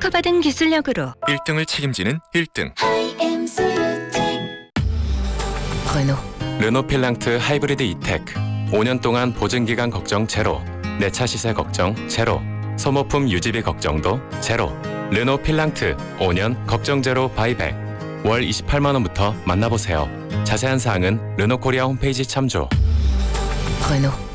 특허받은 기술력으로 1등을 책임지는 1등. 르노. 르노 필랑트 하이브리드 이텍 5년 동안 보증기간 걱정 제로, 내차 시세 걱정 제로, 소모품 유지비 걱정도 제로. 르노 필랑트 5년 걱정 제로 바이백 월 28만 원부터 만나보세요. 자세한 사항은 르노 코리아 홈페이지 참조. 르노.